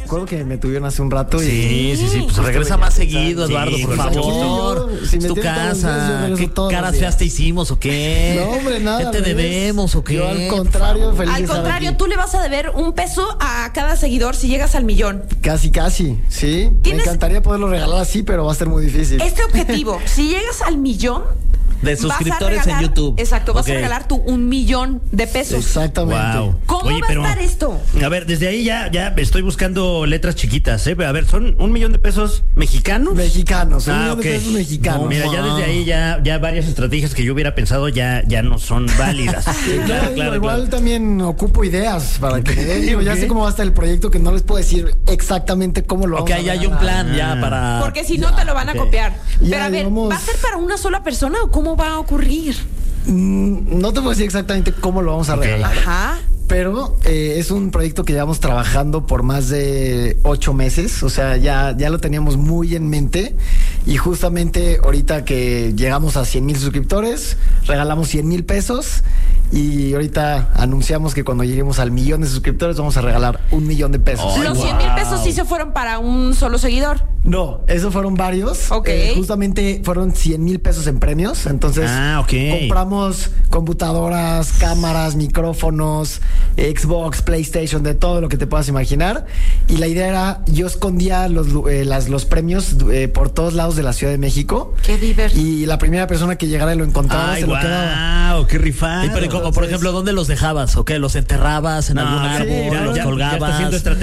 acuerdo que me tuvieron hace un rato Sí. Pues regresa más seguido, Eduardo, por favor. Es tu casa. ¿Qué caras feas te hicimos o qué? No, hombre, nada. ¿Qué te debemos o qué? Yo al contrario, feliz de Al estar contrario, aquí. tú le vas a deber $1 a cada seguidor si llegas al 1,000,000. Casi, sí. Me encantaría poderlo regalar así, pero va a ser muy difícil. Este objetivo, si llegas al 1,000,000 de suscriptores en YouTube. Exacto, vas a regalar tú $1,000,000. Exactamente. Wow. ¿Cómo va a estar esto? A ver, desde ahí ya estoy buscando letras chiquitas, ¿eh? A ver, ¿son $1,000,000 mexicanos? Mexicanos, Ah, $1,000,000 ok. mexicanos. No, mira, ya desde ahí ya varias estrategias que yo hubiera pensado ya no son válidas. Igual también ocupo ideas para que me den. Digo, ya sé cómo va a estar el proyecto, que no les puedo decir exactamente cómo lo vamos a ya hay regalar. un plan ya para... Porque si no te lo van a copiar. Ya, Pero a ver, digamos- ¿va a ser para una sola persona o cómo va a ocurrir? No te puedo decir exactamente cómo lo vamos a regalar. Ajá. Pero es un proyecto que llevamos trabajando por más de 8 meses. O sea, ya lo teníamos muy en mente. Y justamente ahorita que llegamos a 100,000 suscriptores, regalamos $100,000. Y ahorita anunciamos que cuando lleguemos al 1,000,000 de suscriptores vamos a regalar $1,000,000. Ay, Los wow. $100,000 sí se fueron para un solo seguidor. No, esos fueron varios. Ok. Justamente fueron $100,000 en premios. Entonces, compramos computadoras, cámaras, micrófonos, Xbox, PlayStation, de todo lo que te puedas imaginar. Y la idea era, yo escondía los premios por todos lados de la Ciudad de México. Qué divertido. Y la primera persona que llegara y lo encontraba se lo quedaba. ¡Wow! ¡Qué rifado! Pero como, por ejemplo, ¿dónde los dejabas? ¿O qué? ¿Los enterrabas en algún árbol? ¿Los colgabas?